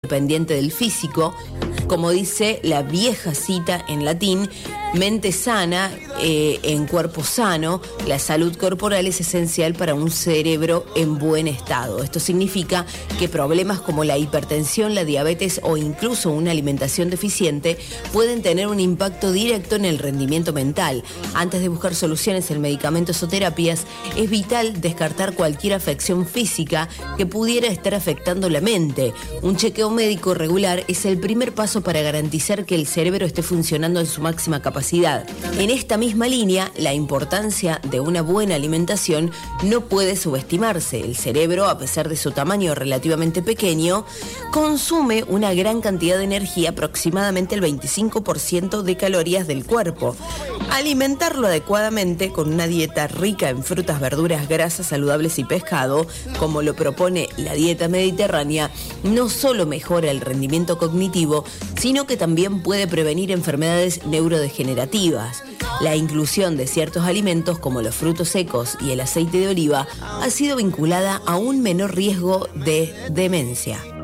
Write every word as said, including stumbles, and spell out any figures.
independiente del físico. Como dice la vieja cita en latín, mente sana eh, en cuerpo sano, la salud corporal es esencial para un cerebro en buen estado. Esto significa que problemas como la hipertensión, la diabetes o incluso una alimentación deficiente pueden tener un impacto directo en el rendimiento mental. Antes de buscar soluciones en medicamentos o terapias, es vital descartar cualquier afección física que pudiera estar afectando la mente. Un chequeo médico regular es el primer paso para garantizar que el cerebro esté funcionando en su máxima capacidad. En esta misma línea, la importancia de una buena alimentación no puede subestimarse. El cerebro, a pesar de su tamaño relativamente pequeño, consume una gran cantidad de energía, aproximadamente el veinticinco por ciento de calorías del cuerpo. Alimentarlo adecuadamente con una dieta rica en frutas, verduras, grasas saludables y pescado, como lo propone la dieta mediterránea, no solo mejora el rendimiento cognitivo, sino que también puede prevenir enfermedades neurodegenerativas. La inclusión de ciertos alimentos como los frutos secos y el aceite de oliva ha sido vinculada a un menor riesgo de demencia.